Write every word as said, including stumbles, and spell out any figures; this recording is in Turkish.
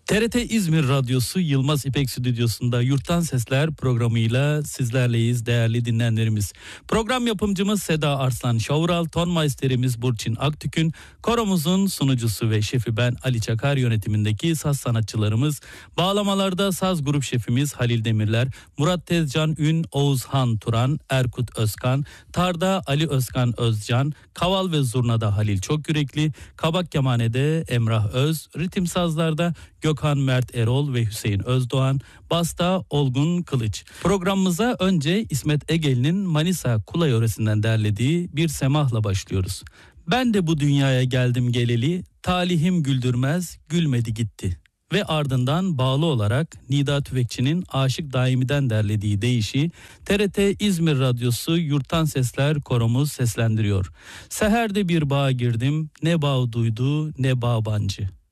T R T İzmir Radyosu Yılmaz İpek Stüdyosu'nda Yurttan Sesler programıyla sizlerleyiz değerli dinleyenlerimiz. Program yapımcımız Seda Arslan Şovral, tonmeisterimiz Burçin Aktükün, koromuzun sunucusu ve şefi ben Ali Çakar, yönetimindeki saz sanatçılarımız, bağlamalarda saz grup şefimiz Halil Demirler, Murat Tezcan Ün, Oğuzhan Turan, Erkut Özkan, tarda Ali Özkan Özcan, kaval ve zurnada Halil Çokgürekli, kabak kemanede Emrah Öz, ritim sazlarda Gökhan Mert Erol ve Hüseyin Özdoğan, basta Olgun Kılıç. Programımıza önce İsmet Egel'in Manisa Kula yöresinden derlediği bir semahla başlıyoruz. Ben de bu dünyaya geldim geleli, talihim güldürmez, gülmedi gitti. Ve ardından bağlı olarak Nida Tüfekçi'nin Aşık Daimi'den derlediği deyişi T R T İzmir Radyosu Yurttan Sesler koromuz seslendiriyor. Seherde bir bağa girdim, ne bağ duydu ne bağbancı.